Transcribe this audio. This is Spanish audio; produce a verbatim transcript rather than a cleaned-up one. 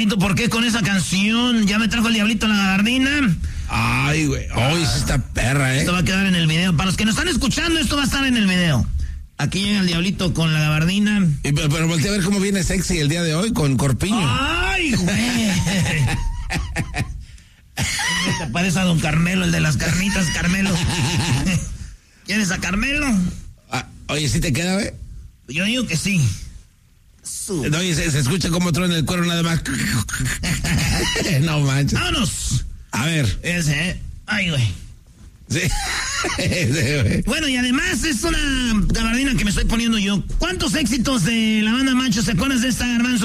Diablito, ¿por qué con esa canción? Ya me trajo el Diablito la gabardina. Ay, güey. Hoy es esta perra, ¿eh? Esto va a quedar en el video. Para los que nos están escuchando, esto va a estar en el video. Aquí llega el Diablito con la gabardina. Y, pero, pero voltea a ver cómo viene sexy el día de hoy con corpiño. ¡Ay, güey! Te parece a don Carmelo, el de las carnitas, Carmelo. ¿Quieres a Carmelo? Ah, oye, ¿sí te queda, güey? Yo digo que sí. Su. Oye, se, se escucha como truena el cuero nada más. No manches. ¡Vámonos! A ver. Ese, ¿eh? Ay, güey. Sí. Ese, güey. Bueno, y además es una gabardina que me estoy poniendo yo. ¿Cuántos éxitos de la banda Macho se acuerdas de esta, Garbanzo?